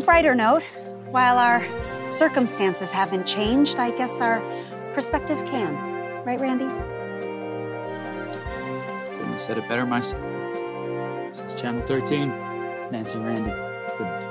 brighter note, while our circumstances haven't changed, I guess our perspective can. Right, Randy? Couldn't have said it better myself. This is Channel 13. Nancy and Randy. Good night.